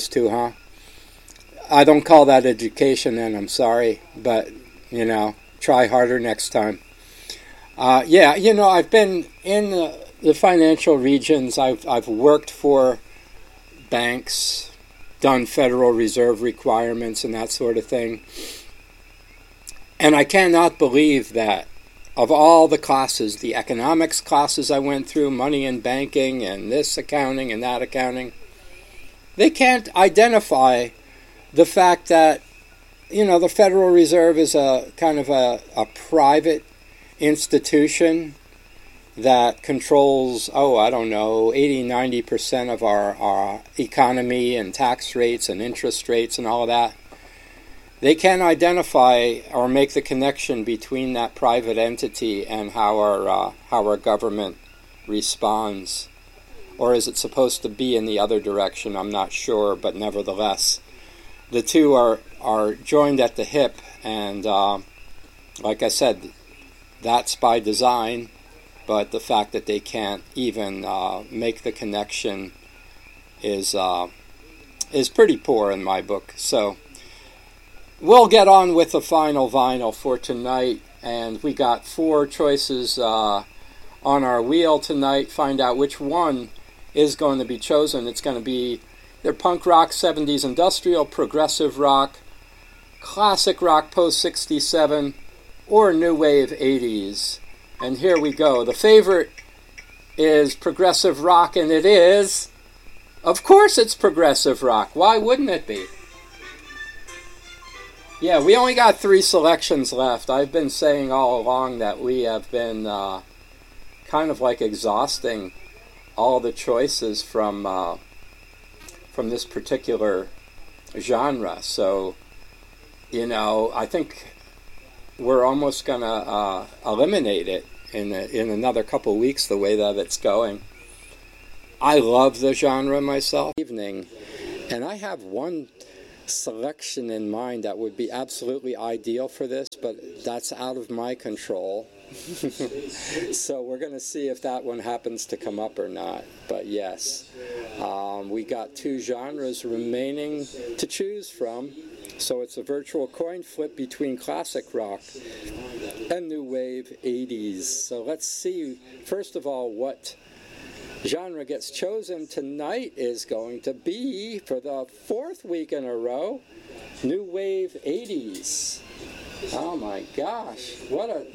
notes too, huh? I don't call that education, and I'm sorry, but try harder next time. I've been in the financial regions. I've worked for banks, done Federal Reserve requirements and that sort of thing. And I cannot believe that of all the classes, the economics classes I went through, money and banking and this accounting and that accounting, they can't identify the fact that, the Federal Reserve is a kind of a private institution that controls, 80-90% of our economy and tax rates and interest rates and all of that. They can't identify or make the connection between that private entity and how our government responds. Or is it supposed to be in the other direction? I'm not sure, but nevertheless, the two are joined at the hip, and like I said, that's by design. But the fact that they can't even make the connection is pretty poor in my book. So we'll get on with the final vinyl for tonight, and we got 4 choices on our wheel tonight. Find out which one is going to be chosen. It's going to be either punk rock, 70s industrial, progressive rock, classic rock post-67, or new wave 80s. And here we go. The favorite is progressive rock, and it is, of course it's progressive rock. Why wouldn't it be? Yeah, we only got 3 selections left. I've been saying all along that we have been kind of like exhausting all the choices from this particular genre. So, I think we're almost going to eliminate it in another couple weeks the way that it's going. I love the genre myself. Evening, and I have one selection in mind that would be absolutely ideal for this, but that's out of my control. So we're going to see if that one happens to come up or not. But yes, we got 2 genres remaining to choose from. So it's a virtual coin flip between classic rock and new wave 80s. So let's see, first of all, what genre gets chosen. Tonight is going to be, for the 4th week in a row, new wave 80s. Oh my gosh, what a,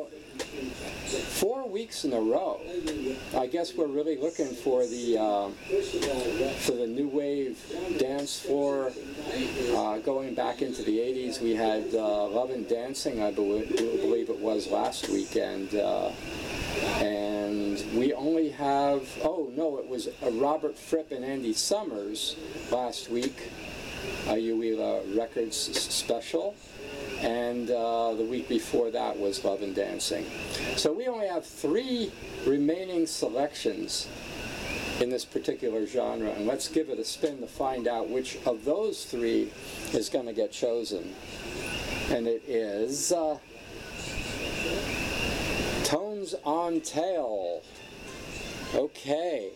4 weeks in a row. I guess we're really looking for the new wave dance floor. Going back into the 80s, we had Love and Dancing, I believe it was last weekend. And we only have, it was Robert Fripp and Andy Summers last week, Uela Records special. And the week before that was Love and Dancing. So we only have 3 remaining selections in this particular genre, and let's give it a spin to find out which of those 3 is going to get chosen. And it is Tones on Tail. Okay.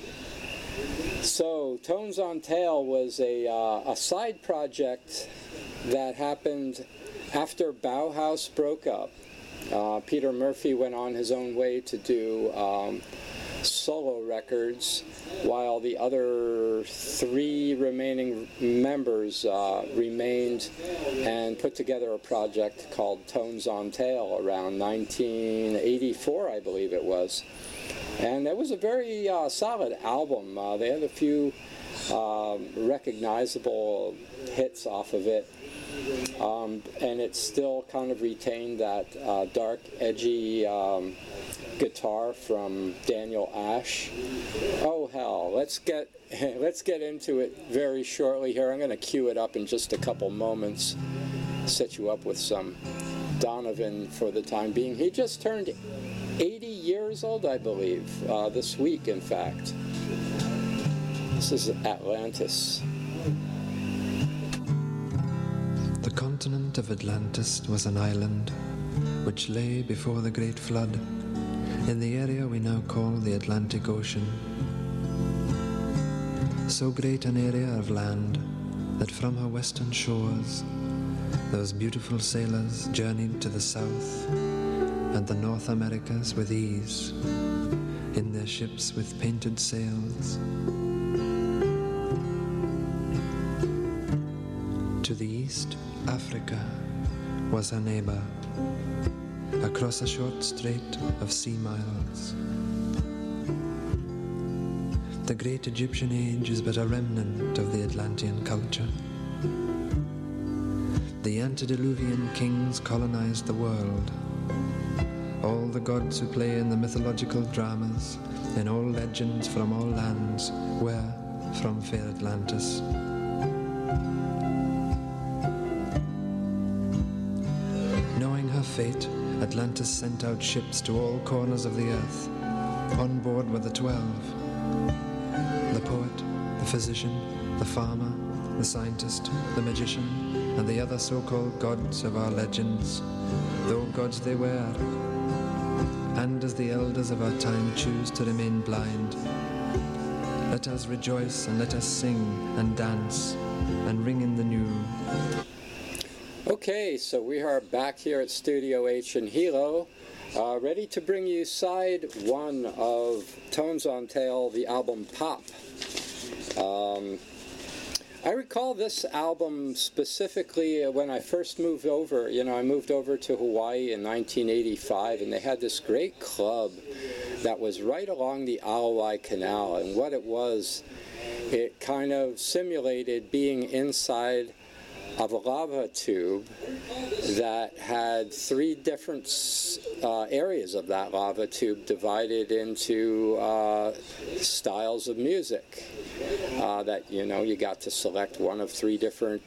So Tones on Tail was a side project that happened after Bauhaus broke up. Peter Murphy went on his own way to do solo records, while the other 3 remaining members remained and put together a project called Tones on Tail around 1984, I believe it was. And it was a very solid album. They had a few recognizable hits off of it. And it still kind of retained that dark, edgy guitar from Daniel Ash. Oh hell, let's get into it very shortly here. I'm going to cue it up in just a couple moments, set you up with some Donovan for the time being. He just turned 80 years old, I believe, this week, in fact. This is Atlantis. The continent of Atlantis was an island which lay before the Great Flood in the area we now call the Atlantic Ocean. So great an area of land that from her western shores those beautiful sailors journeyed to the south and the North Americas with ease, in their ships with painted sails. To the east, Africa was her neighbor, across a short strait of sea miles. The great Egyptian age is but a remnant of the Atlantean culture. The antediluvian kings colonized the world. All the gods who play in the mythological dramas, in all legends from all lands, were from fair Atlantis. Knowing her fate, Atlantis sent out ships to all corners of the earth. On board were the 12. The poet, the physician, the farmer, the scientist, the magician, and the other so-called gods of our legends, though gods they were. And as the elders of our time choose to remain blind, let us rejoice and let us sing and dance and ring in the new. Okay, so we are back here at Studio H in Hilo, ready to bring you side one of Tones on Tail, the album Pop. I recall this album specifically when I first moved over. I moved over to Hawaii in 1985, and they had this great club that was right along the Alawai Canal. And what it was, it kind of simulated being inside of a lava tube that had three different areas of that lava tube divided into styles of music. That you got to select one of three different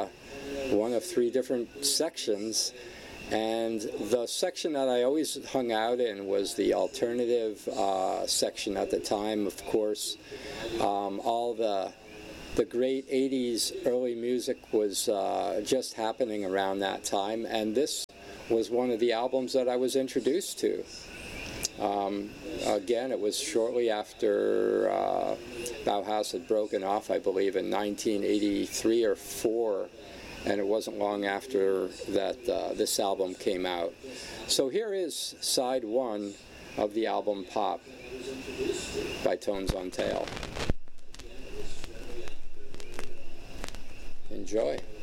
sections, and the section that I always hung out in was the alternative section at the time. Of course, all the great 80s early music was just happening around that time, and this was one of the albums that I was introduced to. Again, it was shortly after Bauhaus had broken off, I believe, in 1983 or 4, and it wasn't long after that this album came out. So here is side one of the album Pop by Tones on Tail. Enjoy.